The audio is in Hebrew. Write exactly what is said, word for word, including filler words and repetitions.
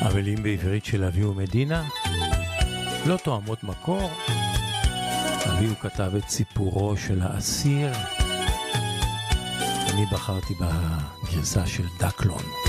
המילים בעברית של אביהו מדינה לא תואמות מקור. אביהו כתב את סיפורו של האסיר, אני בחרתי בגרסה של דקלון.